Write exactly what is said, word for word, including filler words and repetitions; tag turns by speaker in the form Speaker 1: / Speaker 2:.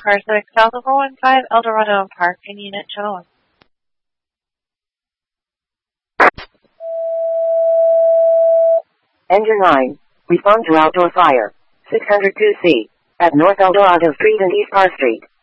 Speaker 1: Parsec south of four one five Eldorado Park in Unit Channel one.
Speaker 2: Engine nine, respond to outdoor fire, six hundred two C, at North Eldorado Street and East Park Street.